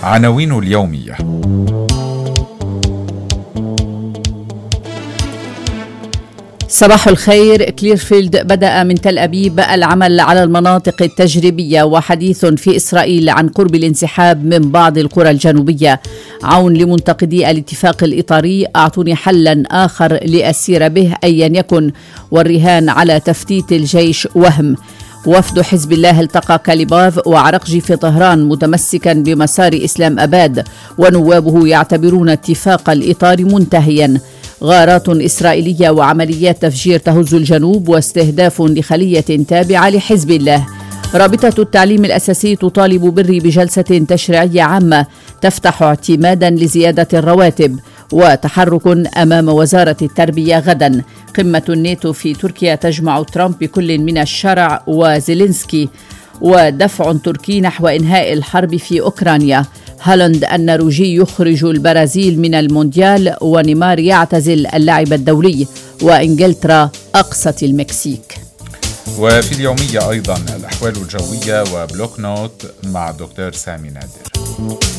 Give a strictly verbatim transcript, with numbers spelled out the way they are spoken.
عناوين اليومية. صباح الخير. كليرفيلد بدأ من تل أبيب العمل على المناطق التجريبية، وحديث في إسرائيل عن قرب الانسحاب من بعض القرى الجنوبية. عون لمنتقدي الاتفاق الإطاري، أعطوني حلا آخر لأسير به أيا يكن، والرهان على تفتيت الجيش وهم. وفد حزب الله التقى كاليباف وعرقجي في طهران متمسكا بمسار إسلام أباد، ونوابه يعتبرون اتفاق الإطار منتهيا. غارات إسرائيلية وعمليات تفجير تهز الجنوب، واستهداف لخلية تابعة لحزب الله. رابطة التعليم الأساسي تطالب بري بجلسة تشريعية عامة تفتح اعتمادا لزيادة الرواتب. وتحرك أمام وزارة التربية غدا. قمة الناتو في تركيا تجمع ترامب بكل من الشرع وزيلينسكي. ودفع تركي نحو إنهاء الحرب في أوكرانيا. هالاند النرويجي يخرج البرازيل من المونديال، ونيمار يعتزل اللعب الدولي. وإنجلترا أقصت المكسيك. وفي اليومية أيضا الأحوال الجوية وبلوك نوت مع دكتور سامي نادر.